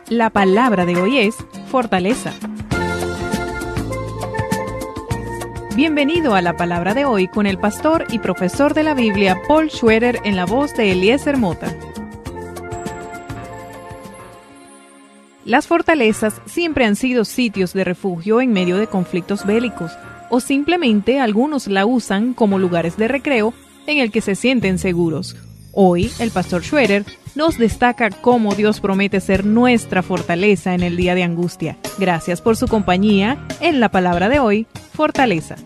La palabra de hoy es fortaleza. Bienvenido a la palabra de hoy con el pastor y profesor de la Biblia Paul Schroeder en la voz de Eliezer Mota. Las fortalezas siempre han sido sitios de refugio en medio de conflictos bélicos, o simplemente algunos la usan como lugares de recreo en el que se sienten seguros. Hoy, el pastor Schroeder nos destaca cómo Dios promete ser nuestra fortaleza en el día de angustia. Gracias por su compañía en la palabra de hoy, fortaleza.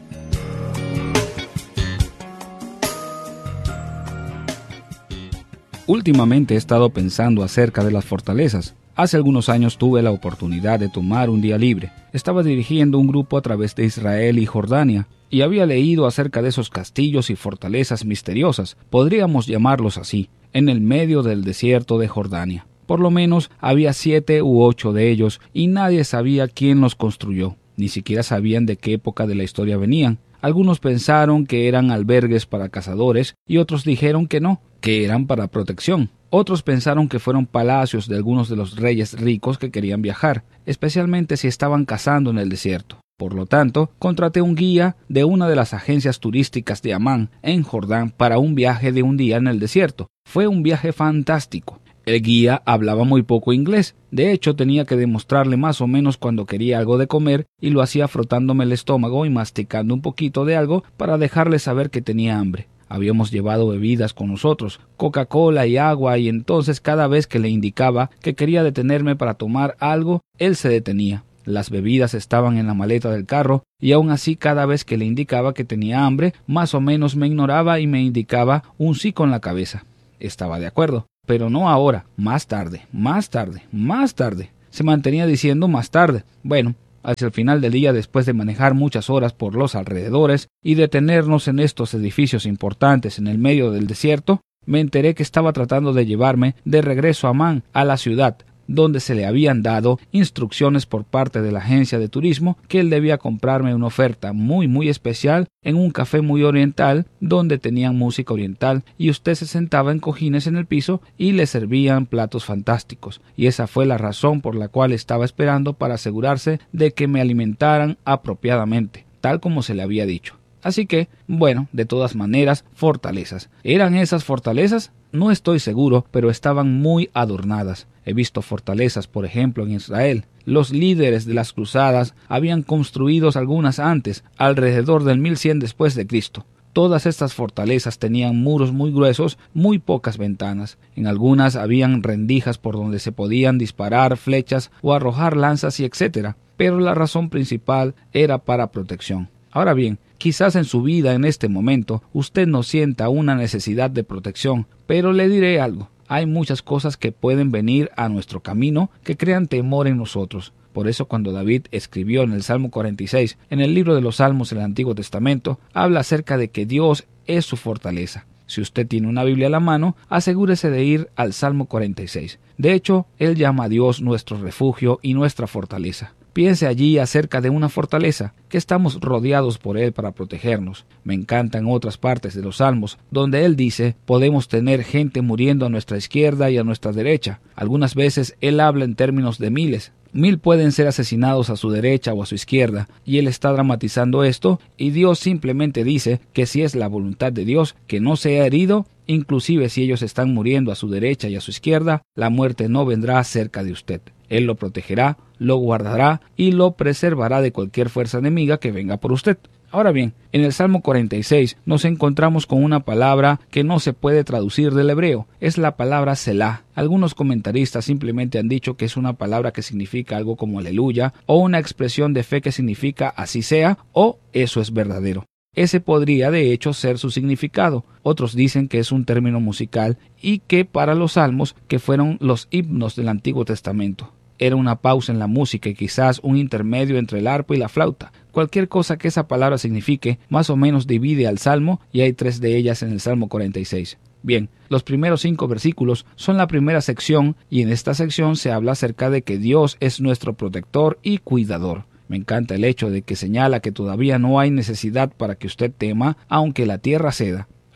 Últimamente he estado pensando acerca de las fortalezas. Hace algunos años tuve la oportunidad de tomar un día libre. Estaba dirigiendo un grupo a través de Israel y Jordania, y había leído acerca de esos castillos y fortalezas misteriosas, podríamos llamarlos así, en el medio del desierto de Jordania. Por lo menos había 7 u 8 de ellos, y nadie sabía quién los construyó. Ni siquiera sabían de qué época de la historia venían. Algunos pensaron que eran albergues para cazadores, y otros dijeron que no, que eran para protección. Otros pensaron que fueron palacios de algunos de los reyes ricos que querían viajar, especialmente si estaban cazando en el desierto. Por lo tanto, contraté un guía de una de las agencias turísticas de Amán, en Jordán, para un viaje de un día en el desierto. Fue un viaje fantástico. El guía hablaba muy poco inglés. De hecho, tenía que demostrarle más o menos cuando quería algo de comer, y lo hacía frotándome el estómago y masticando un poquito de algo para dejarle saber que tenía hambre. Habíamos llevado bebidas con nosotros, Coca-Cola y agua, y entonces cada vez que le indicaba que quería detenerme para tomar algo, él se detenía. Las bebidas estaban en la maleta del carro, y aún así cada vez que le indicaba que tenía hambre, más o menos me ignoraba y me indicaba un sí con la cabeza. Estaba de acuerdo, pero no ahora, más tarde, más tarde, más tarde. Se mantenía diciendo más tarde. Bueno, hacia el final del día, después de manejar muchas horas por los alrededores y detenernos en estos edificios importantes en el medio del desierto, me enteré que estaba tratando de llevarme de regreso a Amán, a la ciudad, donde se le habían dado instrucciones por parte de la agencia de turismo que él debía comprarme una oferta muy especial en un café muy oriental donde tenían música oriental y usted se sentaba en cojines en el piso y le servían platos fantásticos, y esa fue la razón por la cual estaba esperando para asegurarse de que me alimentaran apropiadamente, tal como se le había dicho. Así que, bueno, de todas maneras, fortalezas. ¿Eran esas fortalezas? No estoy seguro, pero estaban muy adornadas. He visto fortalezas, por ejemplo, en Israel. Los líderes de las cruzadas habían construido algunas antes, alrededor del 1100 después de Cristo. Todas estas fortalezas tenían muros muy gruesos, muy pocas ventanas. En algunas habían rendijas por donde se podían disparar flechas o arrojar lanzas y etcétera. Pero la razón principal era para protección. Ahora bien, quizás en su vida en este momento usted no sienta una necesidad de protección, pero le diré algo. Hay muchas cosas que pueden venir a nuestro camino que crean temor en nosotros. Por eso cuando David escribió en el Salmo 46, en el libro de los Salmos del Antiguo Testamento, habla acerca de que Dios es su fortaleza. Si usted tiene una Biblia a la mano, asegúrese de ir al Salmo 46. De hecho, él llama a Dios nuestro refugio y nuestra fortaleza. Piense allí acerca de una fortaleza, que estamos rodeados por él para protegernos. Me encantan otras partes de los Salmos, donde él dice, podemos tener gente muriendo a nuestra izquierda y a nuestra derecha. Algunas veces él habla en términos de miles. 1000 pueden ser asesinados a su derecha o a su izquierda, y él está dramatizando esto, y Dios simplemente dice que si es la voluntad de Dios que no sea herido, inclusive si ellos están muriendo a su derecha y a su izquierda, la muerte no vendrá cerca de usted. Él lo protegerá, lo guardará y lo preservará de cualquier fuerza enemiga que venga por usted. Ahora bien, en el Salmo 46 nos encontramos con una palabra que no se puede traducir del hebreo. Es la palabra Selah. Algunos comentaristas simplemente han dicho que es una palabra que significa algo como aleluya, o una expresión de fe que significa así sea, o eso es verdadero. Ese podría de hecho ser su significado. Otros dicen que es un término musical y que para los salmos, que fueron los himnos del Antiguo Testamento, era una pausa en la música y quizás un intermedio entre el arpa y la flauta. Cualquier cosa que esa palabra signifique, más o menos divide al Salmo, y hay 3 de ellas en el Salmo 46. Bien, los primeros 5 versículos son la primera sección, y en esta sección se habla acerca de que Dios es nuestro protector y cuidador. Me encanta el hecho de que señala que todavía no hay necesidad para que usted tema, aunque la tierra ceda.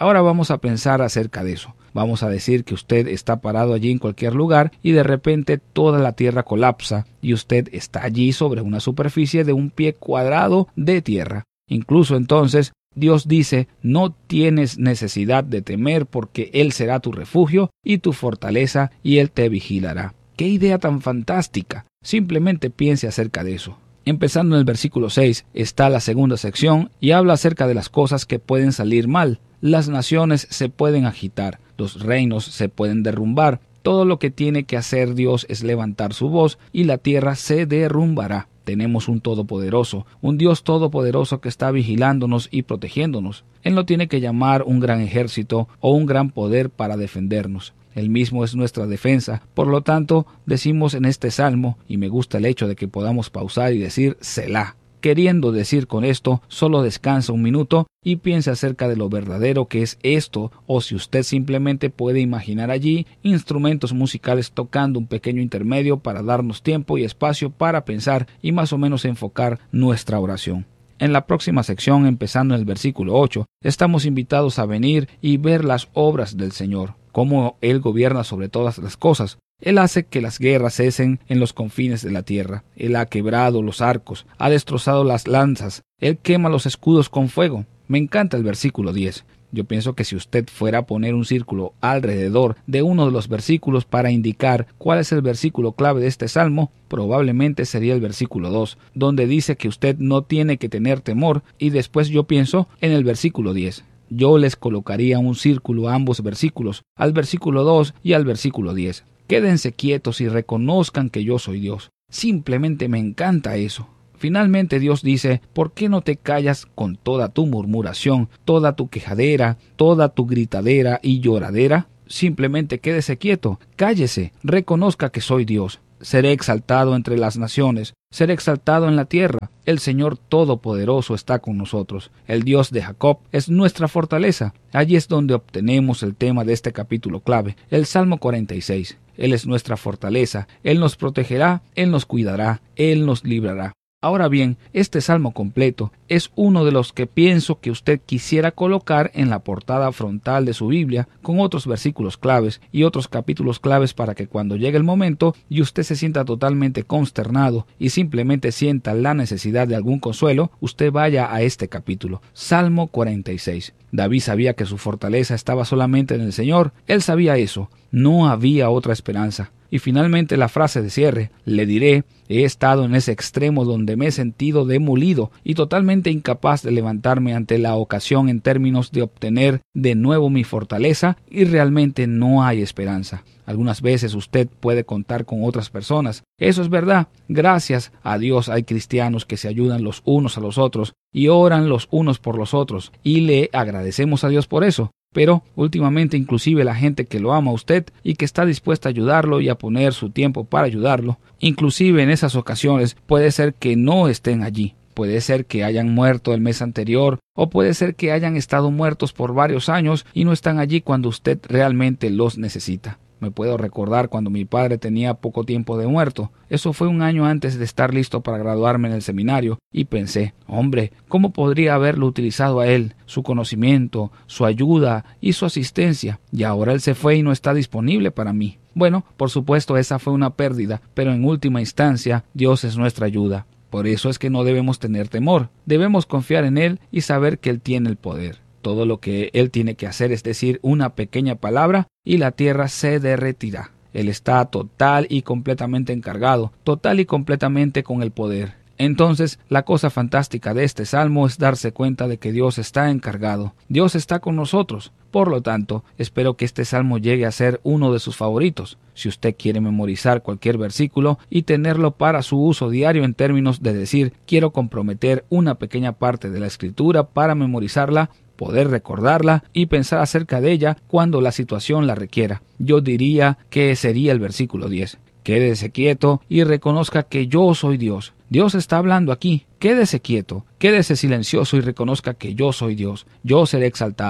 Ahora vamos a pensar acerca de eso. Vamos a decir que usted está parado allí en cualquier lugar y de repente toda la tierra colapsa y usted está allí sobre una superficie de un pie cuadrado de tierra. Incluso entonces Dios dice: no tienes necesidad de temer porque Él será tu refugio y tu fortaleza y Él te vigilará. ¡Qué idea tan fantástica! Simplemente piense acerca de eso. Empezando en el versículo 6 está la segunda sección y habla acerca de las cosas que pueden salir mal. Las naciones se pueden agitar, los reinos se pueden derrumbar. Todo lo que tiene que hacer Dios es levantar su voz y la tierra se derrumbará. Tenemos un Todopoderoso, un Dios Todopoderoso que está vigilándonos y protegiéndonos. Él no tiene que llamar un gran ejército o un gran poder para defendernos. Él mismo es nuestra defensa. Por lo tanto, decimos en este salmo, y me gusta el hecho de que podamos pausar y decir Selah. Queriendo decir con esto, solo descansa un minuto y piense acerca de lo verdadero que es esto, o si usted simplemente puede imaginar allí instrumentos musicales tocando un pequeño intermedio para darnos tiempo y espacio para pensar y más o menos enfocar nuestra oración. En la próxima sección, empezando en el versículo 8, estamos invitados a venir y ver las obras del Señor, cómo Él gobierna sobre todas las cosas. Él hace que las guerras cesen en los confines de la tierra. Él ha quebrado los arcos, ha destrozado las lanzas, Él quema los escudos con fuego. Me encanta el versículo 10. Yo pienso que si usted fuera a poner un círculo alrededor de uno de los versículos para indicar cuál es el versículo clave de este salmo, probablemente sería el versículo 2, donde dice que usted no tiene que tener temor, y después yo pienso en el versículo 10. Yo les colocaría un círculo a ambos versículos, al versículo 2 y al versículo 10. Quédense quietos y reconozcan que yo soy Dios. Simplemente me encanta eso. Finalmente Dios dice: ¿por qué no te callas con toda tu murmuración, toda tu quejadera, toda tu gritadera y lloradera? Simplemente quédese quieto, cállese, reconozca que soy Dios. Seré exaltado entre las naciones, seré exaltado en la tierra. El Señor Todopoderoso está con nosotros. El Dios de Jacob es nuestra fortaleza. Allí es donde obtenemos el tema de este capítulo clave, el Salmo 46. Él es nuestra fortaleza, Él nos protegerá, Él nos cuidará, Él nos librará. Ahora bien, este salmo completo es uno de los que pienso que usted quisiera colocar en la portada frontal de su Biblia, con otros versículos claves y otros capítulos claves para que cuando llegue el momento y usted se sienta totalmente consternado y simplemente sienta la necesidad de algún consuelo, usted vaya a este capítulo, Salmo 46. David sabía que su fortaleza estaba solamente en el Señor. Él sabía eso. No había otra esperanza. Y finalmente la frase de cierre: le diré, he estado en ese extremo donde me he sentido demolido y totalmente incapaz de levantarme ante la ocasión en términos de obtener de nuevo mi fortaleza, y realmente no hay esperanza. Algunas veces usted puede contar con otras personas. Eso es verdad. Gracias a Dios hay cristianos que se ayudan los unos a los otros y oran los unos por los otros, y le agradecemos a Dios por eso. Pero últimamente inclusive la gente que lo ama a usted y que está dispuesta a ayudarlo y a poner su tiempo para ayudarlo, inclusive en esas ocasiones puede ser que no estén allí. Puede ser que hayan muerto el mes anterior, o puede ser que hayan estado muertos por varios años y no están allí cuando usted realmente los necesita. Me puedo recordar cuando mi padre tenía poco tiempo de muerto. Eso fue un año antes de estar listo para graduarme en el seminario, y pensé: hombre, ¿cómo podría haberlo utilizado a él, su conocimiento, su ayuda y su asistencia? Y ahora él se fue y no está disponible para mí. Bueno, por supuesto esa fue una pérdida, pero en última instancia Dios es nuestra ayuda. Por eso es que no debemos tener temor. Debemos confiar en Él y saber que Él tiene el poder. Todo lo que Él tiene que hacer es decir una pequeña palabra y la tierra se derretirá. Él está total y completamente encargado, total y completamente con el poder. Entonces, la cosa fantástica de este salmo es darse cuenta de que Dios está encargado. Dios está con nosotros. Por lo tanto, espero que este salmo llegue a ser uno de sus favoritos. Si usted quiere memorizar cualquier versículo y tenerlo para su uso diario en términos de decir: quiero comprometer una pequeña parte de la escritura para memorizarla, poder recordarla y pensar acerca de ella cuando la situación la requiera, yo diría que sería el versículo 10. Quédese quieto y reconozca que yo soy Dios. Dios está hablando aquí. Quédese quieto, quédese silencioso y reconozca que yo soy Dios. Yo seré exaltado.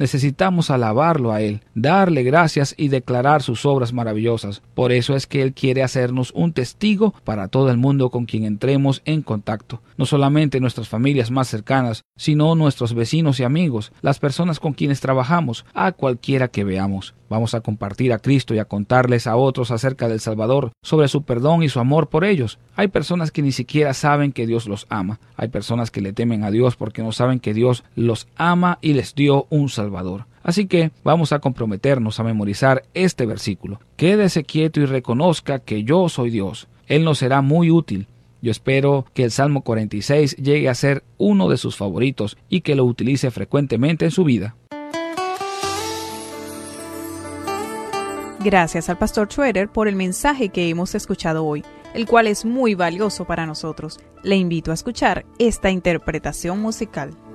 Necesitamos alabarlo a Él, darle gracias y declarar sus obras maravillosas. Por eso es que Él quiere hacernos un testigo para todo el mundo con quien entremos en contacto. No solamente nuestras familias más cercanas, sino nuestros vecinos y amigos, las personas con quienes trabajamos, a cualquiera que veamos. Vamos a compartir a Cristo y a contarles a otros acerca del Salvador, sobre su perdón y su amor por ellos. Hay personas que ni siquiera saben que Dios los ama. Hay personas que le temen a Dios porque no saben que Dios los ama y les dio un Salvador. Así que vamos a comprometernos a memorizar este versículo. Quédese quieto y reconozca que yo soy Dios. Él nos será muy útil. Yo espero que el Salmo 46 llegue a ser uno de sus favoritos y que lo utilice frecuentemente en su vida. Gracias al Pastor Schroeder por el mensaje que hemos escuchado hoy, el cual es muy valioso para nosotros. Le invito a escuchar esta interpretación musical.